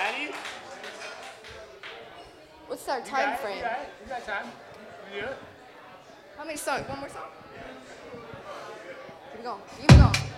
Ready? What's our You time got it, frame? You got it. You got time. You do it. How many songs? One more song? Keep it going. Keep it going.